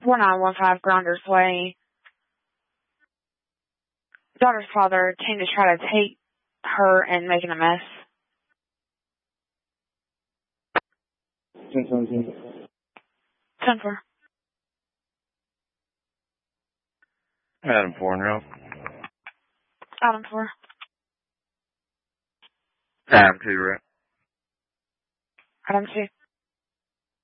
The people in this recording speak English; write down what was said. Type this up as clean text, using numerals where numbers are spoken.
4915 Grounders Way. Daughter's father came to try to take her and making a mess. 10-4. Adam 4 and route. Adam 4. Adam 2 route. Adam 2.